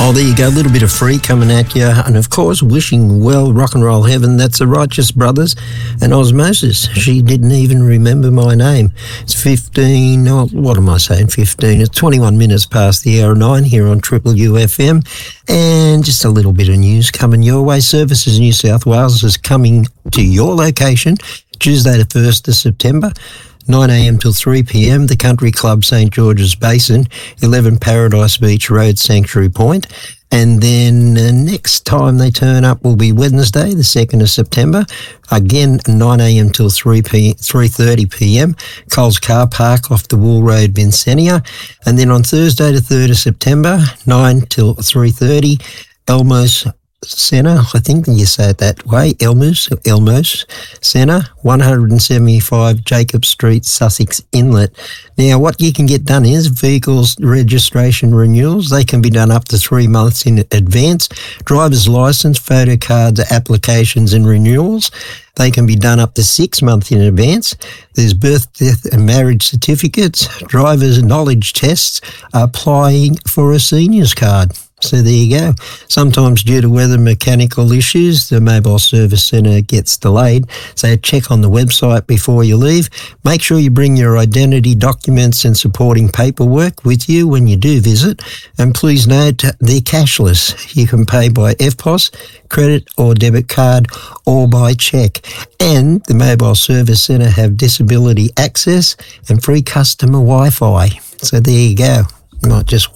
Oh, there you go, a little bit of free coming at you. And of course, wishing well, rock and roll heaven. That's the Righteous Brothers and Osmosis. She didn't even remember my name. It's 15, oh, what am I saying, 15? It's 21 minutes past the hour 9 here on Triple UFM. And just a little bit of news coming your way. Services New South Wales is coming to your location Tuesday the 1st of September. 9am till 3pm, the Country Club St George's Basin, 11 Paradise Beach Road, Sanctuary Point. And then next time they turn up will be Wednesday, the 2nd of September. Again, 9am till 3:30pm, Coles Car Park off the Wool Road, Vincennia. And then on Thursday, the 3rd of September, 9 till 3:30, Elmos Centre, I think you say it that way, Elmos Centre, 175 Jacob Street, Sussex Inlet. Now, what you can get done is vehicles registration renewals. They can be done up to 3 months in advance. Driver's licence, photo cards, applications and renewals. They can be done up to 6 months in advance. There's birth, death and marriage certificates. Driver's knowledge tests. Applying for a seniors card. So there you go. Sometimes due to weather mechanical issues, the mobile service centre gets delayed. So check on the website before you leave. Make sure you bring your identity documents and supporting paperwork with you when you do visit. And please note, they're cashless. You can pay by EFTPOS, credit or debit card, or by cheque. And the mobile service centre have disability access and free customer Wi-Fi. So there you go. You might just